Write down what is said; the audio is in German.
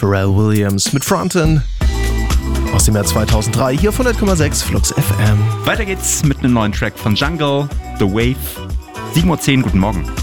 Pharrell Williams mit Frontin aus dem Jahr 2003 hier auf 100,6 Flux FM. Weiter geht's mit einem neuen Track von Jungle, The Wave. 7:10 Uhr, guten Morgen.